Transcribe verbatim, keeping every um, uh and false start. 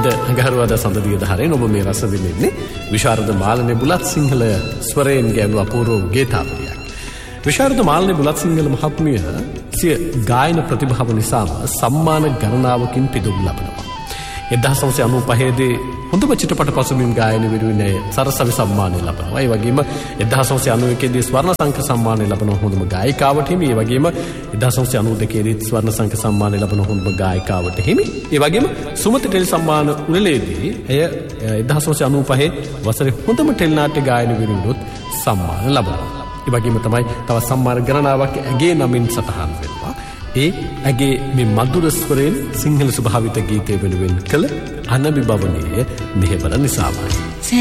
අද අඟහරුවාදා සඳදිය දහරෙන් ඔබ මේ රස විඳින්නේ විශාරද මාලනේ බුලත් සිංහල ස්වරයෙන් ගැයූ අපූර්ව ගීතාවලියක්. විශාරද මාලනේ බුලත් සිංහල මහත්මිය සිය ගායන ප්‍රතිභාව නිසාම සම්මාන ගණනාවකින් පිදුම් ලබනවා. එක්දහස් නවසිය අනූපහේ දී හොඳම චිත්‍රපට පසුබිම් ගායන වෙනුවෙන් සරසවි සම්මානය ලබනවා. ඒ වගේම එක්දහස් නවසිය අනූඑකේ දී ස්වර්ණ සංක සම්මානය ලබන හොඳම ගායිකාවට හිමි. ඒ වගේම එක්දහස් නවසිය අනූදෙකේ දී ස්වර්ණ සංක සම්මානය ලබන හොඳම ගායිකාවට හිමි. ඒ වගේම සුමති ටෙලි සම්මාන උළෙලේදී එය එක්දහස් නවසිය අනූපහේ වසරේ හොඳම ටෙලි නාට්‍ය ගායන වෙනුවෙන් සම්මාන ලබනවා. ඒ වගේම තමයි තව සම්මාන ගණනාවක් ඇගේ නමින් සටහන් වෙනවා. ඒ ඇගේ මේ මధుර ස්වරයෙන් සිංහල ස්වභාවිත ගීතය වෙනුවෙන් කළ අනබි භවනයේ මෙහෙවර නිසාමයි.